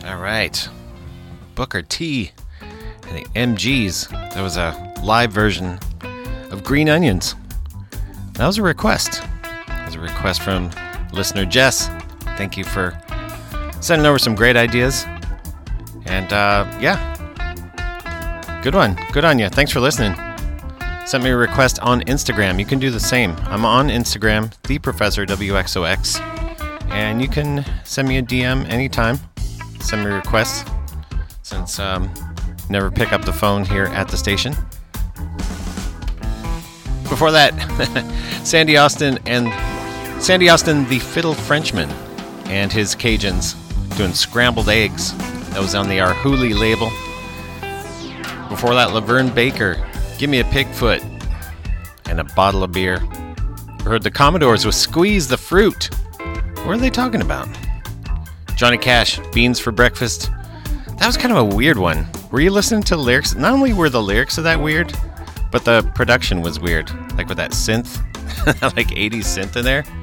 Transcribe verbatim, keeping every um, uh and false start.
All right. Booker T and the M Gs. That was a live version of Green Onions. That was a request. That was a request from listener Jess. Thank you for sending over some great ideas. And uh, yeah, good one. Good on you. Thanks for listening. Sent me a request on Instagram. You can do the same. I'm on Instagram, the Professor W X O X. And you can send me a D M anytime. Send me requests, since um, never pick up the phone here at the station. Before that, Sandy Austin and Sandy Austin, the Fiddle Frenchman, and his Cajuns doing scrambled eggs. That was on the Arhoolie label. Before that, Laverne Baker, Give Me a Pigfoot, and a bottle of beer. We heard the Commodores with Squeeze the Fruit. What are they talking about? Johnny Cash, Beans for Breakfast. That was kind of a weird one. Were you listening to the lyrics? Not only were the lyrics of that weird, but the production was weird. Like with that synth, like eighties synth in there.